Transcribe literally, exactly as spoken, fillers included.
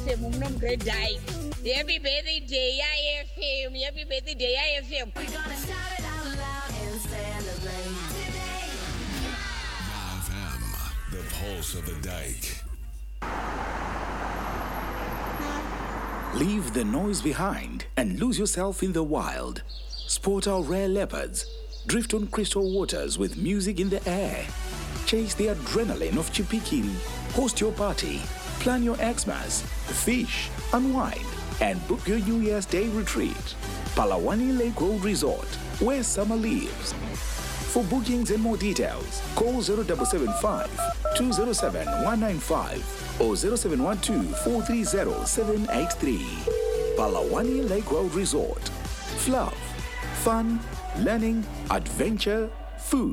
M, Mum Great Die. Happy birthday, I F M. Happy birthday, I F M. We're gonna shout it out loud and celebrate today. F M, the pulse of the dike. Leave the noise behind and lose yourself in the wild. Sport our rare leopards. Drift on crystal waters with music in the air. Chase the adrenaline of Chipikiri. Host your party. Plan your Xmas. Fish, unwind, and book your New Year's Day retreat. Palawani Lake Road Resort, where summer lives. For bookings and more details, call zero seven seven five, two zero seven, one nine five or zero seven one two, four three zero, seven eight three. Palawani Lake Road Resort. Fluff, fun, learning, adventure, food.